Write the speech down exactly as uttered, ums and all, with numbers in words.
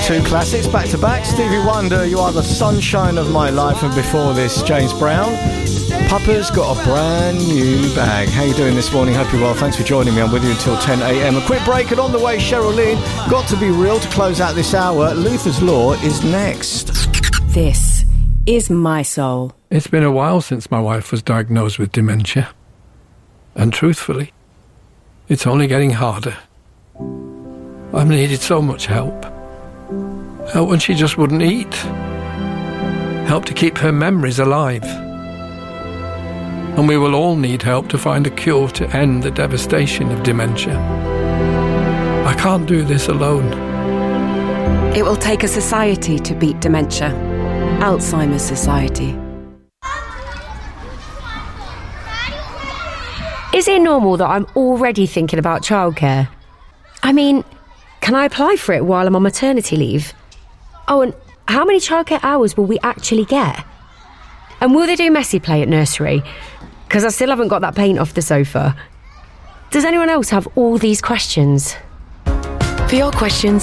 Two classics back to back. Stevie Wonder, You Are the Sunshine of My Life, and before this, James Brown. Papa's got a brand new bag. How you doing this morning? Hope you're well. Thanks for joining me. I'm with you until ten a.m. A quick break, and on the way, Cheryl Lynn. Got to be real to close out this hour. Luther's Law is next. This is My Soul. It's been a while since my wife was diagnosed with dementia. And truthfully, it's only getting harder. I've needed so much help. Help when she just wouldn't eat. Help to keep her memories alive. And we will all need help to find a cure to end the devastation of dementia. I can't do this alone. It will take a society to beat dementia. Alzheimer's Society. Is it normal that I'm already thinking about childcare? I mean, can I apply for it while I'm on maternity leave? Oh, and how many childcare hours will we actually get? And will they do messy play at nursery? Because I still haven't got that paint off the sofa. Does anyone else have all these questions? For your questions,